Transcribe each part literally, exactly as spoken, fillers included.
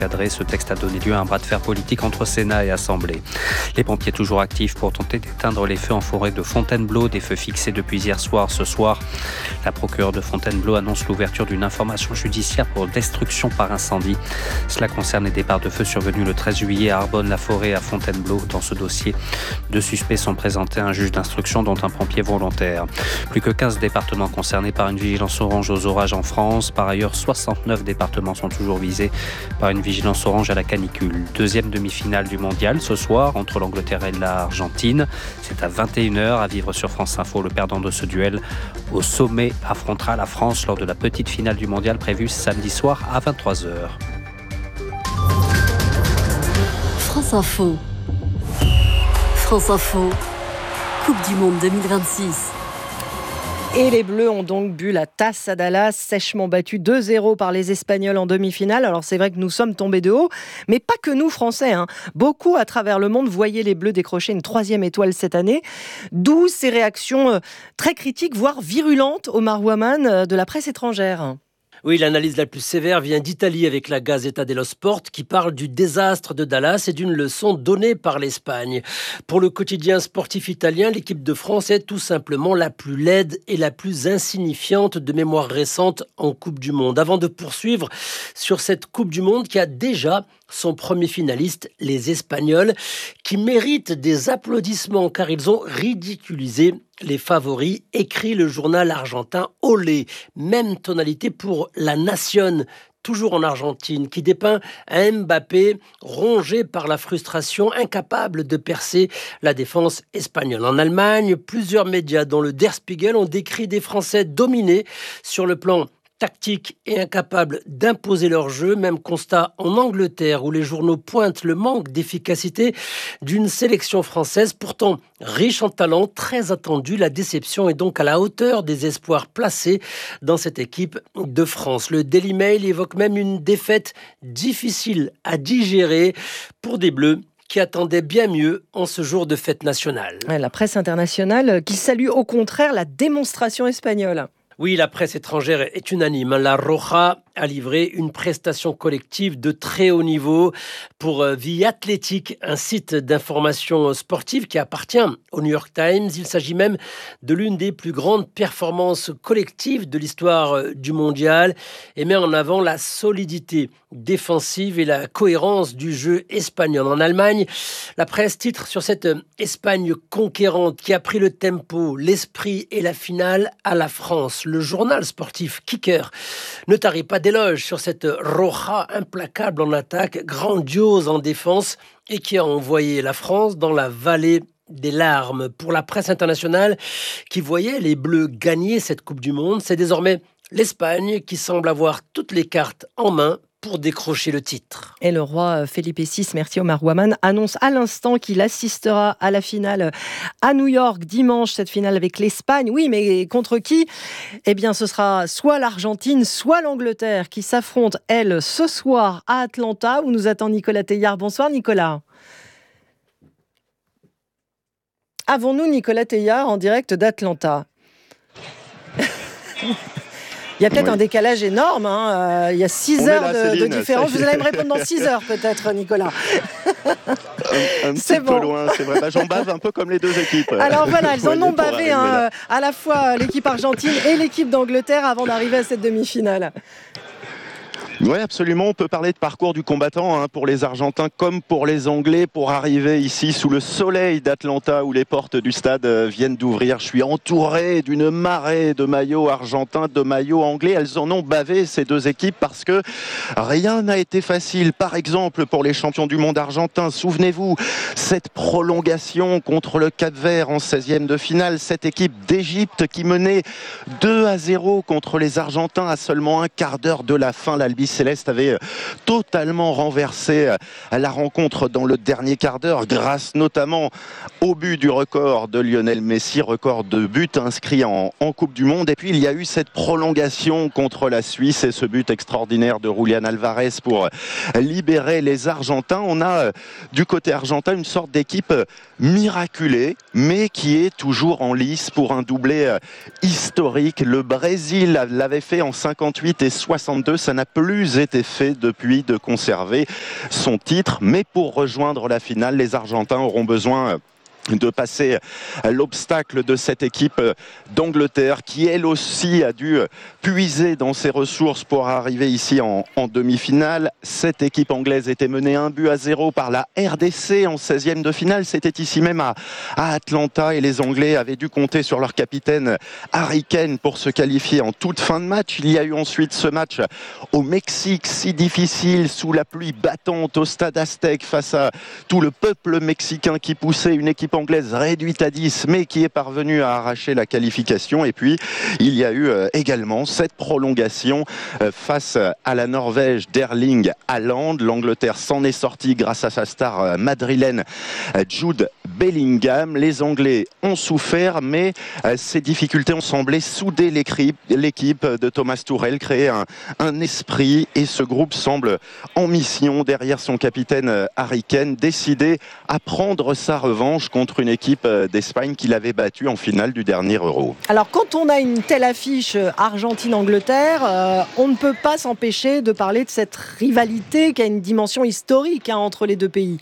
Ce texte a donné lieu à un bras de fer politique entre Sénat et Assemblée. Les pompiers toujours actifs pour tenter d'éteindre les feux en forêt de Fontainebleau, des feux fixés depuis hier soir. Ce soir, la procureure de Fontainebleau annonce l'ouverture d'une information judiciaire pour destruction par incendie. Cela concerne les départs de feu survenus le treize juillet à Arbonne-la-Forêt et à Fontainebleau. Dans ce dossier, deux suspects sont présentés à un juge d'instruction, dont un pompier volontaire. Plus que quinze départements concernés par une vigilance orange aux orages en France. Par ailleurs, soixante-neuf départements sont toujours visés par une vigilance vigilance orange à la canicule. Deuxième demi-finale du mondial ce soir entre l'Angleterre et l'Argentine. C'est à vingt et une heures à vivre sur France Info. Le perdant de ce duel au sommet affrontera la France lors de la petite finale du mondial prévue samedi soir à vingt-trois heures. France Info. France Info. Coupe du Monde deux mille vingt-six. Et les Bleus ont donc bu la tasse à Dallas, sèchement battus deux zéro par les Espagnols en demi-finale. Alors c'est vrai que nous sommes tombés de haut, mais pas que nous Français. Hein. Beaucoup à travers le monde voyaient les Bleus décrocher une troisième étoile cette année. D'où ces réactions très critiques, voire virulentes, Omar Ouaman, de la presse étrangère. Oui, l'analyse la plus sévère vient d'Italie avec la Gazzetta dello Sport qui parle du désastre de Dallas et d'une leçon donnée par l'Espagne. Pour le quotidien sportif italien, l'équipe de France est tout simplement la plus laide et la plus insignifiante de mémoire récente en Coupe du Monde. Avant de poursuivre sur cette Coupe du Monde qui a déjà son premier finaliste, les Espagnols, qui méritent des applaudissements car ils ont ridiculisé les favoris, écrit le journal argentin Olé. Même tonalité pour La Nación, toujours en Argentine, qui dépeint un Mbappé rongé par la frustration, incapable de percer la défense espagnole. En Allemagne, plusieurs médias, dont le Der Spiegel, ont décrit des Français dominés sur le plan tactique et incapables d'imposer leur jeu. Même constat en Angleterre où les journaux pointent le manque d'efficacité d'une sélection française pourtant riche en talent, très attendue. La déception est donc à la hauteur des espoirs placés dans cette équipe de France. Le Daily Mail évoque même une défaite difficile à digérer pour des Bleus qui attendait bien mieux en ce jour de fête nationale. La presse internationale qui salue au contraire la démonstration espagnole. Oui, la presse étrangère est unanime. La Roja a livré une prestation collective de très haut niveau pour The Athletic, un site d'information sportive qui appartient au New York Times. Il s'agit même de l'une des plus grandes performances collectives de l'histoire du mondial et met en avant la solidité défensive et la cohérence du jeu espagnol. En Allemagne, la presse titre sur cette Espagne conquérante qui a pris le tempo, l'esprit et la finale à la France. Le journal sportif Kicker ne tarit pas d'éloges sur cette Roja implacable en attaque, grandiose en défense et qui a envoyé la France dans la vallée des larmes. Pour la presse internationale qui voyait les Bleus gagner cette Coupe du Monde, c'est désormais l'Espagne qui semble avoir toutes les cartes en main pour décrocher le titre. Et le roi Felipe six, merci Omar Ouaman, annonce à l'instant qu'il assistera à la finale à New York dimanche, cette finale avec l'Espagne. Oui, mais contre qui ? Eh bien, ce sera soit l'Argentine, soit l'Angleterre qui s'affrontent, elles, ce soir à Atlanta, où nous attend Nicolas Teillard. Bonsoir Nicolas. Avons-nous Nicolas Teillard en direct d'Atlanta ? Il y a peut-être oui. un décalage énorme, hein. euh, il y a six heures là, de, Céline, de différence. Vous allez me répondre dans six heures peut-être, Nicolas. Un, un petit bon. peu loin, c'est vrai. Bah, j'en bave un peu comme les deux équipes. Alors voilà, elles en ont bavé, hein, à la fois l'équipe argentine et l'équipe d'Angleterre avant d'arriver à cette demi-finale. Oui, absolument. On peut parler de parcours du combattant hein, pour les Argentins comme pour les Anglais pour arriver ici sous le soleil d'Atlanta où les portes du stade viennent d'ouvrir. Je suis entouré d'une marée de maillots argentins, de maillots anglais. Elles en ont bavé ces deux équipes parce que rien n'a été facile. Par exemple, pour les champions du monde argentins, souvenez-vous, cette prolongation contre le Cap-Vert en seizième de finale, cette équipe d'Égypte qui menait deux à zéro contre les Argentins à seulement un quart d'heure de la fin. L'Albi Céleste avait totalement renversé la rencontre dans le dernier quart d'heure grâce notamment au but du record de Lionel Messi, record de buts inscrits en, en Coupe du Monde. Et puis il y a eu cette prolongation contre la Suisse et ce but extraordinaire de Julián Álvarez pour libérer les Argentins. On a du côté argentin une sorte d'équipe miraculée mais qui est toujours en lice pour un doublé historique. Le Brésil l'avait fait en cinquante-huit et soixante-deux, ça n'a plus plus été fait depuis de conserver son titre. Mais pour rejoindre la finale, les Argentins auront besoin de passer l'obstacle de cette équipe d'Angleterre qui elle aussi a dû puiser dans ses ressources pour arriver ici en, en demi-finale. Cette équipe anglaise était menée un but à zéro par la R D C en seizième de finale. C'était ici même à, à Atlanta et les Anglais avaient dû compter sur leur capitaine Harry Kane pour se qualifier en toute fin de match. Il y a eu ensuite ce match au Mexique, si difficile, sous la pluie battante au stade Aztec face à tout le peuple mexicain qui poussait, une équipe anglaise réduite à dix mais qui est parvenue à arracher la qualification. Et puis il y a eu euh, également cette prolongation euh, face à la Norvège d'Erling Haaland. L'Angleterre s'en est sortie grâce à sa star euh, madrilène euh, Jude Bellingham. Les Anglais ont souffert mais euh, ces difficultés ont semblé souder l'équipe de Thomas Tuchel, créer un, un esprit, et ce groupe semble en mission derrière son capitaine euh, Harry Kane, décidé à prendre sa revanche contre une équipe d'Espagne qui l'avait battue en finale du dernier Euro. Alors quand on a une telle affiche Argentine-Angleterre, euh, on ne peut pas s'empêcher de parler de cette rivalité qui a une dimension historique hein, entre les deux pays.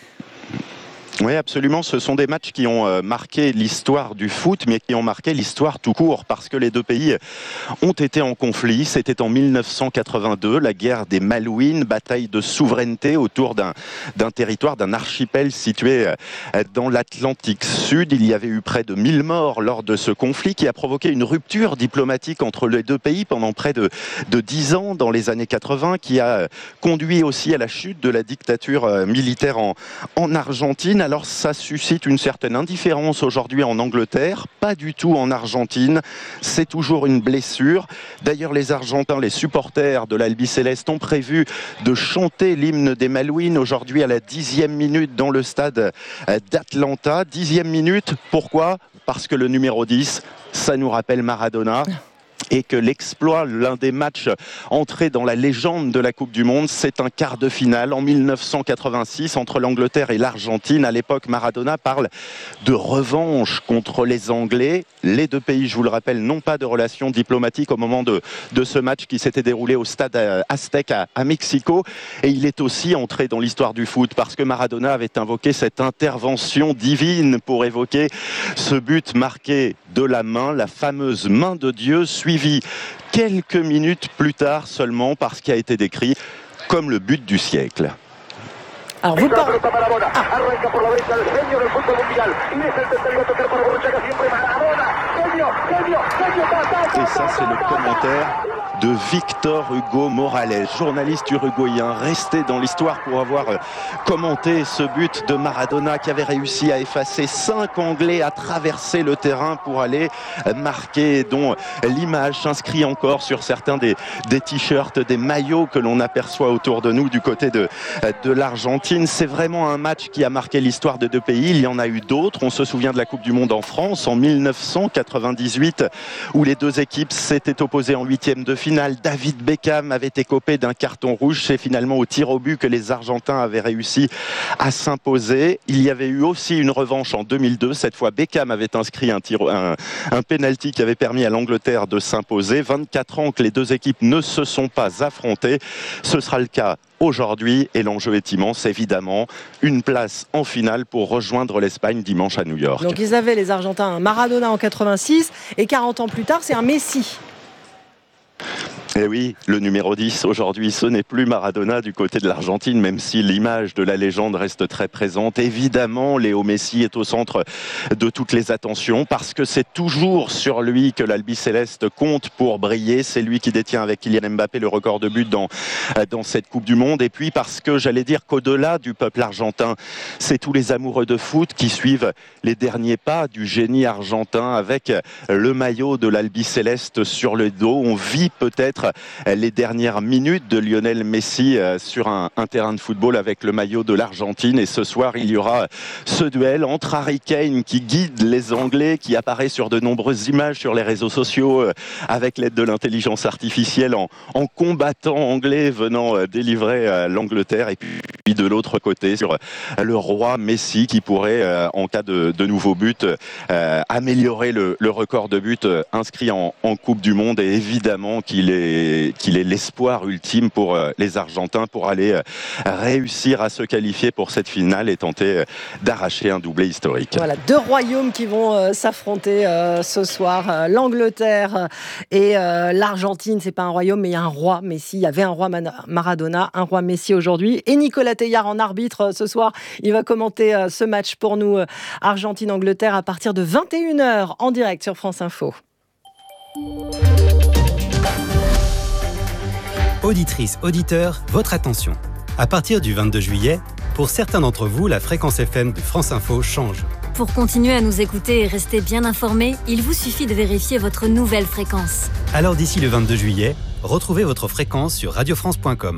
Oui, absolument. Ce sont des matchs qui ont marqué l'histoire du foot, mais qui ont marqué l'histoire tout court, parce que les deux pays ont été en conflit. C'était en mille neuf cent quatre-vingt-deux, la guerre des Malouines, bataille de souveraineté autour d'un, d'un territoire, d'un archipel situé dans l'Atlantique Sud. Il y avait eu près de mille morts lors de ce conflit qui a provoqué une rupture diplomatique entre les deux pays pendant près de, de dix ans dans les années quatre-vingts, qui a conduit aussi à la chute de la dictature militaire en, en Argentine. Alors ça suscite une certaine indifférence aujourd'hui en Angleterre, pas du tout en Argentine, c'est toujours une blessure. D'ailleurs les Argentins, les supporters de l'Albi Céleste ont prévu de chanter l'hymne des Malouines aujourd'hui à la dixième minute dans le stade d'Atlanta. Dixième minute, pourquoi ? Parce que le numéro dix, ça nous rappelle Maradona. Et que l'exploit, l'un des matchs entrés dans la légende de la Coupe du Monde, c'est un quart de finale en mille neuf cent quatre-vingt-six entre l'Angleterre et l'Argentine. À l'époque, Maradona parle de revanche contre les Anglais. Les deux pays, je vous le rappelle, n'ont pas de relations diplomatiques au moment de, de ce match qui s'était déroulé au stade Aztec à, à Mexico. Et il est aussi entré dans l'histoire du foot parce que Maradona avait invoqué cette intervention divine pour évoquer ce but marqué de la main, la fameuse main de Dieu, suivi quelques minutes plus tard seulement par ce qui a été décrit comme le but du siècle. Alors vous parlez... Et ça, c'est le commentaire de Victor Hugo Morales, journaliste uruguayen, resté dans l'histoire pour avoir commenté ce but de Maradona qui avait réussi à effacer cinq Anglais, à traverser le terrain pour aller marquer, dont l'image s'inscrit encore sur certains des, des t-shirts, des maillots que l'on aperçoit autour de nous du côté de, de l'Argentine. C'est vraiment un match qui a marqué l'histoire de deux pays. Il y en a eu d'autres. On se souvient de la Coupe du Monde en France en mille neuf cent quatre-vingt-dix-huit où les deux équipes s'étaient opposées en huitième de finale. David Beckham avait écopé d'un carton rouge. C'est finalement au tir au but que les Argentins avaient réussi à s'imposer. Il y avait eu aussi une revanche en deux mille deux. Cette fois, Beckham avait inscrit un, tir, un, un penalty qui avait permis à l'Angleterre de s'imposer. vingt-quatre ans que les deux équipes ne se sont pas affrontées. Ce sera le cas aujourd'hui et l'enjeu est immense, évidemment. Une place en finale pour rejoindre l'Espagne dimanche à New York. Donc ils avaient, les Argentins, un Maradona en quatre-vingt-six et quarante ans plus tard, c'est un Messi. Et oui, le numéro dix, aujourd'hui, ce n'est plus Maradona du côté de l'Argentine, même si l'image de la légende reste très présente. Évidemment, Léo Messi est au centre de toutes les attentions parce que c'est toujours sur lui que l'Albi Céleste compte pour briller. C'est lui qui détient avec Kylian Mbappé le record de buts dans, dans cette Coupe du Monde. Et puis parce que j'allais dire qu'au-delà du peuple argentin, c'est tous les amoureux de foot qui suivent les derniers pas du génie argentin avec le maillot de l'Albi Céleste sur le dos. On vit peut-être les dernières minutes de Lionel Messi sur un, un terrain de football avec le maillot de l'Argentine. Et ce soir, il y aura ce duel entre Harry Kane qui guide les Anglais, qui apparaît sur de nombreuses images sur les réseaux sociaux avec l'aide de l'intelligence artificielle en, en combattant anglais venant délivrer l'Angleterre. Et puis puis de l'autre côté sur le roi Messi qui pourrait, euh, en cas de, de nouveau but, euh, améliorer le, le record de buts inscrit en, en Coupe du Monde. Et évidemment qu'il est, qu'il est l'espoir ultime pour euh, les Argentins pour aller euh, réussir à se qualifier pour cette finale et tenter euh, d'arracher un doublé historique. Voilà, deux royaumes qui vont euh, s'affronter euh, ce soir. Euh, L'Angleterre et euh, l'Argentine, c'est pas un royaume, mais il y a un roi Messi. Il y avait un roi Maradona, un roi Messi aujourd'hui. Et Nicolas Teilhard en arbitre euh, ce soir. Il va commenter euh, ce match pour nous, euh, Argentine-Angleterre, à partir de vingt et une heures en direct sur France Info. Auditrices, auditeurs, votre attention. À partir du vingt-deux juillet, pour certains d'entre vous, la fréquence F M de France Info change. Pour continuer à nous écouter et rester bien informés, il vous suffit de vérifier votre nouvelle fréquence. Alors d'ici le vingt-deux juillet, retrouvez votre fréquence sur radio france point com.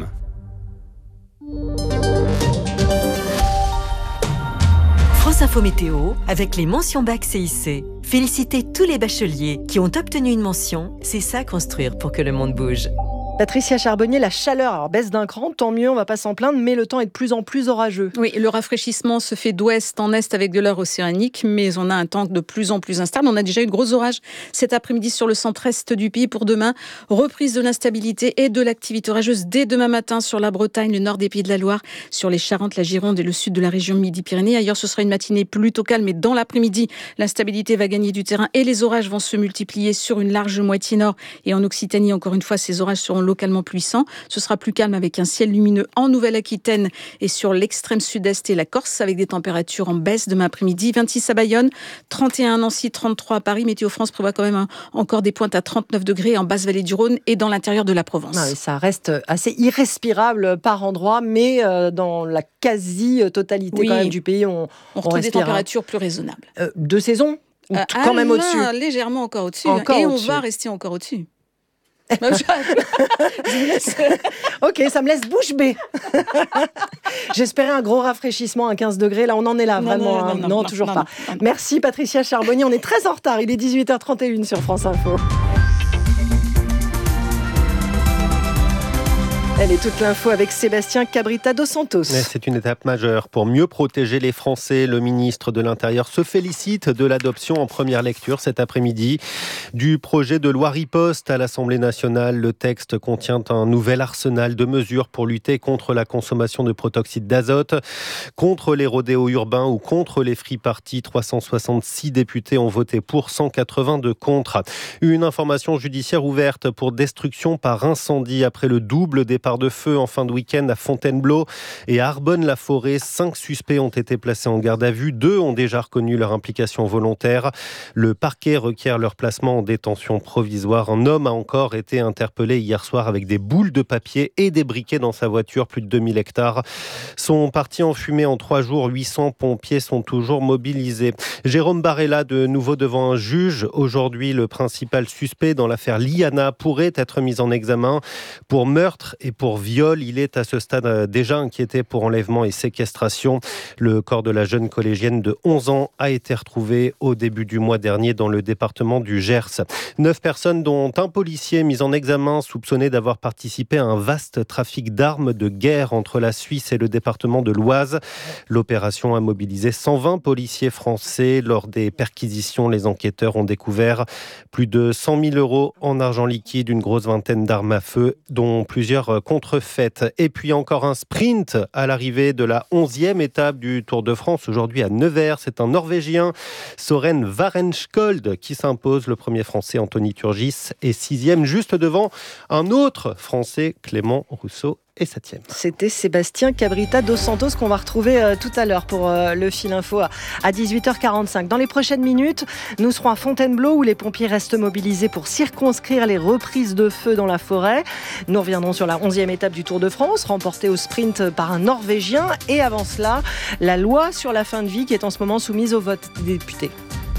France Info Météo avec les mentions bac C I C. Félicitez tous les bacheliers qui ont obtenu une mention. C'est ça construire pour que le monde bouge. Patricia Charbonnier, la chaleur alors, baisse d'un cran, tant mieux, on ne va pas s'en plaindre, mais le temps est de plus en plus orageux. Oui, le rafraîchissement se fait d'ouest en est avec de l'air océanique, mais on a un temps de plus en plus instable. On a déjà eu de gros orages cet après-midi sur le centre-est du pays. Pour demain, reprise de l'instabilité et de l'activité orageuse dès demain matin sur la Bretagne, le nord des Pays de la Loire, sur les Charentes, la Gironde et le sud de la région Midi-Pyrénées. Ailleurs, ce sera une matinée plutôt calme, mais dans l'après-midi, l'instabilité va gagner du terrain et les orages vont se multiplier sur une large moitié nord. Et en Occitanie, encore une fois, ces orages seront localement puissants. Ce sera plus calme avec un ciel lumineux en Nouvelle-Aquitaine et sur l'extrême sud-est et la Corse avec des températures en baisse demain après-midi. vingt-six à Bayonne, trente et un à Nancy, trente-trois à Paris. Météo France prévoit quand même un, encore des pointes à trente-neuf degrés en basse-vallée du Rhône et dans l'intérieur de la Provence. Ah oui, ça reste assez irrespirable par endroits, mais euh, dans la quasi-totalité oui. quand même du pays, on, on, on retrouve respire, des températures plus raisonnables. Euh, de saison ou euh, quand même là, au-dessus. Légèrement encore au-dessus. Encore et au-dessus. on va rester encore au-dessus. Ok, ça me laisse bouche bée. J'espérais un gros rafraîchissement à quinze degrés. Là, on en est là, non, vraiment. Non, non, hein. non, non, non toujours non, pas. Non, non. Merci Patricia Charbonnier. On est très en retard. Il est dix-huit heures trente et une sur France Info. Elle est toute l'info avec Sébastien Cabrita dos Santos. C'est une étape majeure pour mieux protéger les Français. Le ministre de l'Intérieur se félicite de l'adoption en première lecture cet après-midi du projet de loi riposte à l'Assemblée nationale. Le texte contient un nouvel arsenal de mesures pour lutter contre la consommation de protoxyde d'azote, contre les rodéos urbains ou contre les free parties. trois cent soixante-six députés ont voté pour, cent quatre-vingt-deux contre. Une information judiciaire ouverte pour destruction par incendie après le double départ de feu en fin de week-end à Fontainebleau et à Arbonne-la-Forêt. Cinq suspects ont été placés en garde à vue. Deux ont déjà reconnu leur implication volontaire. Le parquet requiert leur placement en détention provisoire. Un homme a encore été interpellé hier soir avec des boules de papier et des briquets dans sa voiture. Plus de deux mille hectares sont partis en fumée en trois jours. huit cents pompiers sont toujours mobilisés. Jérôme Barella, de nouveau devant un juge. Aujourd'hui, le principal suspect dans l'affaire Liana pourrait être mis en examen pour meurtre et pour viol. Il est à ce stade déjà inquiété pour enlèvement et séquestration. Le corps de la jeune collégienne de onze ans a été retrouvé au début du mois dernier dans le département du Gers. Neuf personnes, dont un policier mis en examen soupçonné d'avoir participé à un vaste trafic d'armes de guerre entre la Suisse et le département de l'Oise. L'opération a mobilisé cent vingt policiers français. Lors des perquisitions, les enquêteurs ont découvert plus de cent mille euros en argent liquide, une grosse vingtaine d'armes à feu, dont plusieurs contrefaites. Et puis encore un sprint à l'arrivée de la onzième étape du Tour de France, aujourd'hui à Nevers. C'est un Norvégien, Søren Varenskold, qui s'impose. Le premier Français, Anthony Turgis, est sixième, juste devant un autre Français, Clément Rousseau, et septième. C'était Sébastien Cabrita dos Santos qu'on va retrouver euh, tout à l'heure pour euh, le fil info à, à dix-huit heures quarante-cinq. Dans les prochaines minutes, nous serons à Fontainebleau où les pompiers restent mobilisés pour circonscrire les reprises de feu dans la forêt. Nous reviendrons sur la onzième étape du Tour de France, remportée au sprint par un Norvégien. Et avant cela, la loi sur la fin de vie qui est en ce moment soumise au vote des députés.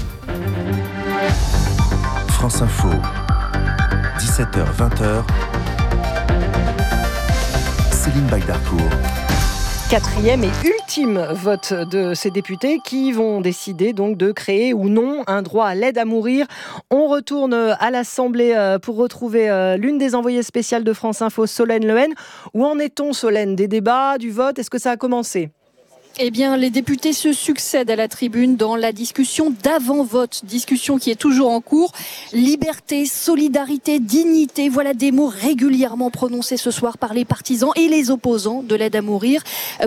France Info, dix-sept heures vingt. Céline Bagdarcourt. Quatrième et ultime vote de ces députés qui vont décider donc de créer ou non un droit à l'aide à mourir. On retourne à l'Assemblée pour retrouver l'une des envoyées spéciales de France Info, Solène Lehen. Où en est-on, Solène, des débats, du vote? Est-ce que ça a commencé ? Eh bien, les députés se succèdent à la tribune dans la discussion d'avant-vote, discussion qui est toujours en cours. Liberté, solidarité, dignité, voilà des mots régulièrement prononcés ce soir par les partisans et les opposants de l'aide à mourir.